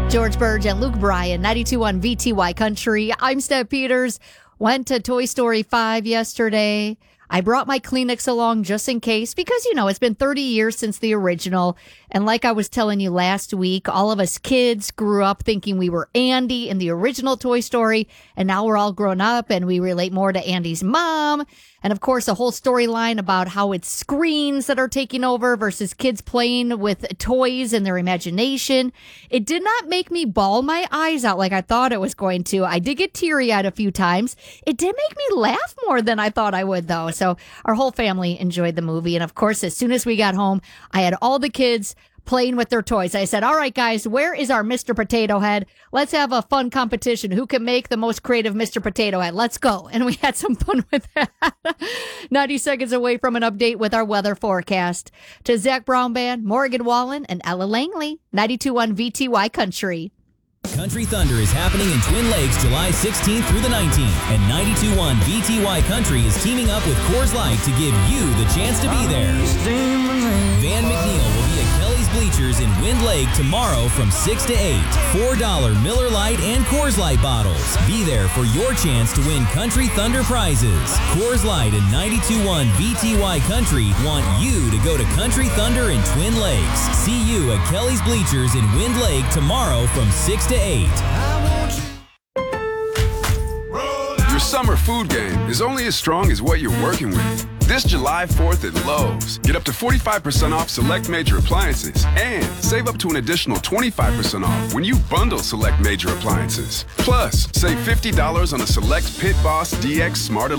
George Burge and Luke Bryan, 92.1 VTY Country. I'm Steph Peters. Went to Toy Story 5 yesterday. I brought my Kleenex along just in case because, it's been 30 years since the original. And like I was telling you last week, all of us kids grew up thinking we were Andy in the original Toy Story. And now we're all grown up and we relate more to Andy's mom. And of course, a whole storyline about how it's screens that are taking over versus kids playing with toys and their imagination. It did not make me bawl my eyes out like I thought it was going to. I did get teary-eyed a few times. It did make me laugh more than I thought I would, though. So our whole family enjoyed the movie. And of course, as soon as we got home, I had all the kids playing with their toys. I said, all right, guys, where is our Mr. Potato Head? Let's have a fun competition. Who can make the most creative Mr. Potato Head? Let's go. And we had some fun with that. 90 seconds away from an update with our weather forecast. To Zach Brown Band, Morgan Wallen, and Ella Langley, 92.1 VTY Country. Country Thunder is happening in Twin Lakes July 16th through the 19th, and 92.1 VTY Country is teaming up with Coors Light to give you the chance to be there. Van McNeil will be at Kelly's Bleachers in Wind Lake tomorrow from 6 to 8. $4 Miller Lite and Coors Light bottles. Be there for your chance to win Country Thunder prizes. Coors Light and 92.1 VTY Country want you to go to Country Thunder in Twin Lakes. See you at Kelly's Bleachers in Wind Lake tomorrow from 6 to 8. Your summer food game is only as strong as what you're working with. This July 4th at Lowe's, get up to 45% off select major appliances and save up to an additional 25% off when you bundle select major appliances. Plus, save $50 on a select Pit Boss DX Smart